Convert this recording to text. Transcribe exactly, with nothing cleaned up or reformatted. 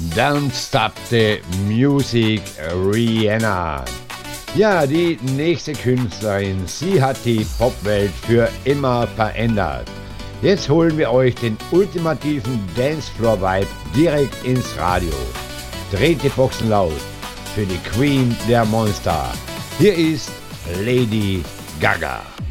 Don't Stop the Music, Rihanna. Ja, die nächste Künstlerin, sie hat die Popwelt für immer verändert. Jetzt holen wir euch den ultimativen Dancefloor-Vibe direkt ins Radio. Dreht die Boxen laut für die Queen der Monster. Hier ist Lady Gaga.